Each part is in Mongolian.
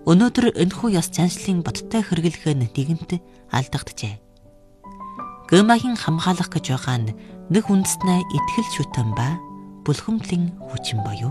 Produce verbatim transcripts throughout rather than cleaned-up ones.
Өнөөдөр энэхүү ёс заншлын бодтой хэрэглэх нь нэгэнт алдагджээ. Гэмагийн хамгаалах гэж байгаа нь нэг үндэснээ итгэл шүтэн ба бүлхэмтлийн хүчин боёо.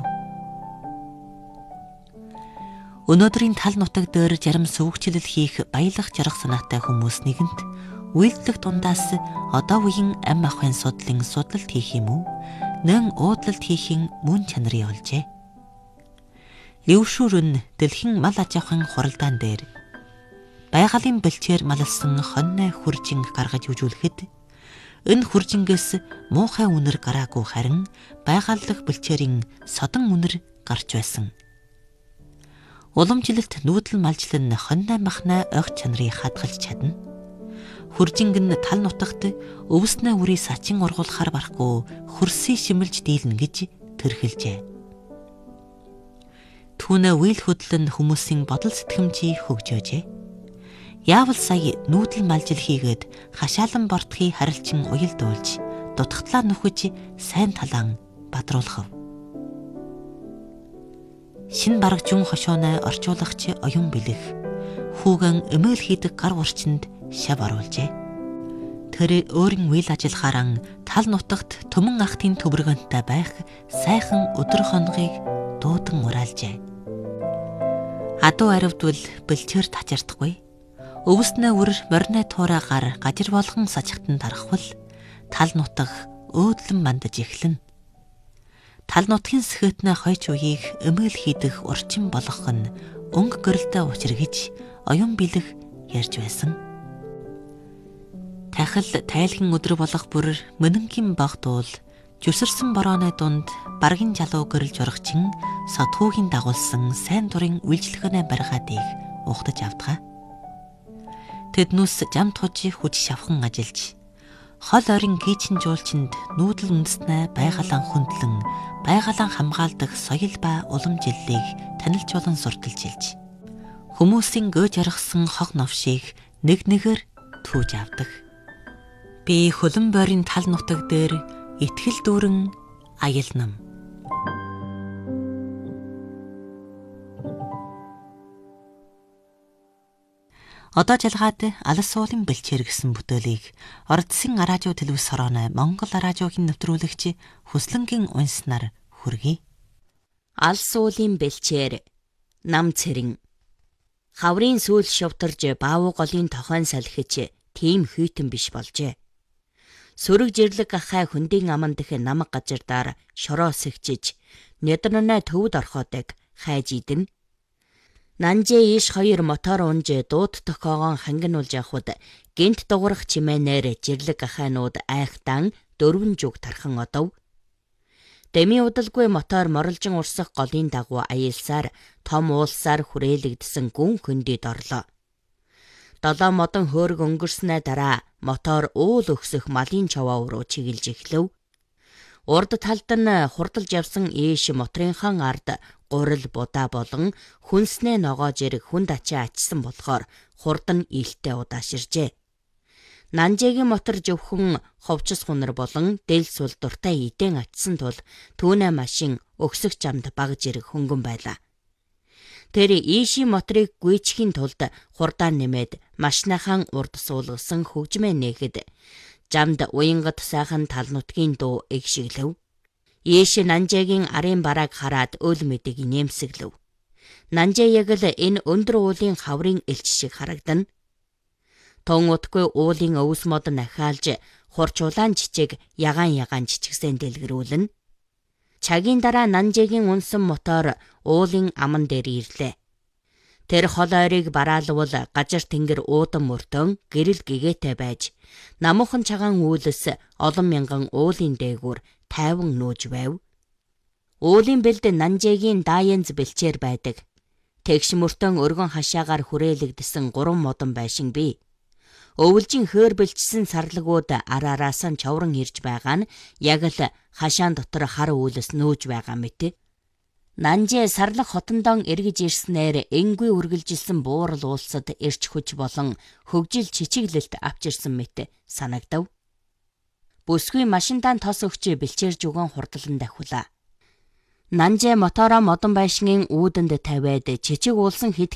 Өнөөдрийн тал нутаг дээр жарим сөвөгчлөл хийх баялах жаргах санаатай хүмүүс нэгэнт үйлдэлх дундаас одоо үеийн ам ахын судлалын судлалт хийх юм уу? Нэн уудлалт хийхин мөн чанарын олжээ. Левшүр нь дэлхийн мал аж ахуйн хуралдаан дээр байгалийн бэлчээр маллсан хоньной хүржинг гаргаж үжүүлэхэд энэ хүржингээс муухай үнэр гараагүй харин байгаллах бэлчээрийн содон үнэр гарч байсан. Уламжлалт нүүдэл малжлан хоньной махнаа огт чанарыг хадгалж чадна. Хүржинг нь тал нутагт өвснөө үрийг сачин ургуулахаар барахгүй хөрсий шимэлж дийлнэ гэж тэрхэлжээ. Түүнээ үйл хөдлөн хүмүүсийн бодол сэтгэмжийг хөгжөөжээ. Яавал сая нүүдэл малжил хийгээд хашаалан бортхий харилчин уялдуулж дутагтлаа нүхэж сайн талаан бадруулах. Шин барагжун хошооноо орчуулагч оюун бэлэх хүүгэн эмээл хийдэг гар урчинд шав оруулжээ. Тэр өөрийн үйл ажиллахаараа тал нутагт төмөн ахтын төбөргөнтэй байх сайхан өдөр хоногыг дуудан ураалжээ. Адуу аривдвал бэлчээр тачирдахгүй. Өвснөө үр морины туураагаар гажир болгон сажигтан тархвал тал нутаг өөдлөн мандаж эхлэн. Тал нутгийн сэхэтнэ хойч үеийг эмээл хийдэх урчин болгох нь өнгө гэрэлтэй учир гэж оюун бэлэх ярьж байсан. Тахил тайлхан өдөр болох бүр мөнөнгийн багтуул жүсэрсэн борооны дунд баргийн жалуу гэрэлж урагчин содхүүгийн дагуулсан сайн дурын үйлчлэхэнэ барихаадыг ухтаж авдгаа. Тэднүүс жам тужи хүч шавхан ажиллаж хол ойрын гийчин жуулчинд нүүдэл үндэснэ байгалан хөндлөн байгалан хамгаалдаг соёл ба уламжлалыг танилжуулан сурталчилж хүмүүсийн гөөж яргасан хог новшийг нэг нэгээр түүж авдаг. Би хөлөн бойрын тал нутаг дээр итгэл дүүрэн аялнам. Одоо жалгаад алс суулын бэлчээр гэсэн бүтээлийг ордсын радио телевиз хорооны Монгол радиогийн нэвтрүүлэгч Хүслэнгийн унснаар хүргэе. Алс суулын бэлчээр нам цэрэн хаврын сүүл шувтарж баавуу голын тохойн салхиж тийм хүйтэн биш болжээ. Сүрэг жирлэг ахай хөндийн аман дэх намаг гажирдаар шороо сэгчиж нэдэрнэ төвд орхоодаг хайж идэн. Нанжээ иш хоёр мотор унж дууд тохоогон хангинуулж явхад гинт дуурах чимээнээр жирлэг ахайнууд айхтан дөрвөн жуг тархан одов. Дэми удалгүй мотор моролжин урсах голын дагуу аялсаар том уулсаар хүрээлэгдсэн гүн хөндөд орлоо. Долоо модон хөөрг өнгөрснээ дараа мотор уул өгсөх малын чаваа руу чиглэж эхлэв. Урд талд нь хурдалж явсан ээш моторынхан ард гурил будаа болон хүнснээ ногоож ирэх хүнд ачаа ачсан болохоор хурд нь илтээ удааширжээ. Нанжээгийн мотор зөвхөн ховчс хунар болон дэл сул дуртай идэн ачсан тул түүнээ машин өксөх жамд багж ирэх хөнгөн байлаа. Тэр ийшийн моторыг гүйчихийн тулд хурдаа нэмээд машинахан урд суулгасан хөгжмөө нээхэд жамд уянгат сайхан тал нутгийн дуу эгшиглэв. Ийш Нанжээгийн арын барааг хараад өөл мэдэг нэмсэглэв. Нанжээ яг л энэ өндөр уулын хаврын элч шиг харагдана. Тон утгүй уулын өвс мод нахаалж хурчулаан жижиг ягаан ягаан жижигсэн дэлгэрүүлнэ. Цагийн дараа Нанжээгийн унсан мотор уулын аман дээр ирлээ. Тэр хол ойрыг бараалвал гажир тэнгэр уудан мөртөн гэрэл гэгээтэй байж намуухан чагаан үүлэс олон мянган уулын дээгүүр тайван нөөж байв. Уулын бэлд Нанжээгийн даянз бэлчээр байдаг. Тэгш мөртөн өргөн хашаагаар хүрээлэгдсэн гурван модон байшин бий. Өвөлжин хөөр бэлчсэн сарлагууд араараас нь чавран ирж байгаа нь яг л хашаан дотор хар үүлэс нөөж байгаа мэт. Нанжээ сарлах хотондон эргэж ирснээр энгүй үргэлжилсэн буурал уулсад эрч хүч болон хөгжил чичиглэлт авчирсан мэт санагдав. Бүсгүй машинтаан тос өгч бэлчээр жүгэн хурдлан дахиулаа. Нанжээ мотороо модон байшингийн үүдэнд тавиад чичиг уулсан хэд